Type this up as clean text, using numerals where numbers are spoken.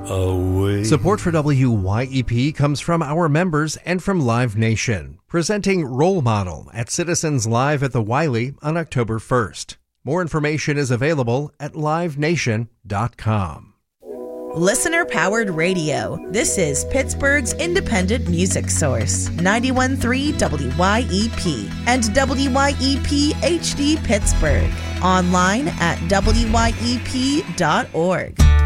away. Support for WYEP comes from our members and from Live Nation, presenting Role Model at Citizens Live at the Wiley on October 1st. More information is available at livenation.com. Listener-powered radio. This is Pittsburgh's independent music source, 91.3 WYEP and WYEP HD Pittsburgh. Online at WYEP.org.